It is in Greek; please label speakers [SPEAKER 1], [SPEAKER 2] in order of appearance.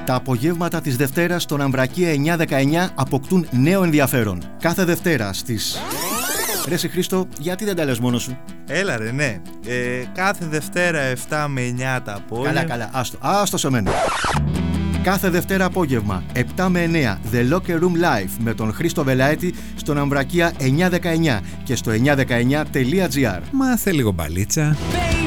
[SPEAKER 1] Τα απογεύματα της Δευτέρας στον Αμβρακία 9-19 αποκτούν νέο ενδιαφέρον. Κάθε Δευτέρα στις... Ρε σε Χρήστο, γιατί δεν τα λες μόνος σου?
[SPEAKER 2] Έλα ρε, ναι. Κάθε Δευτέρα 7 με 9 τα απόγευμα.
[SPEAKER 1] Καλά, άστο σε μένα. Κάθε Δευτέρα απόγευμα 7 με 9 The Locker Room Live με τον Χρήστο Βελαέτη στον Αμβρακία 9-19 και στο 919.gr.
[SPEAKER 3] Μάθε λίγο μπαλίτσα.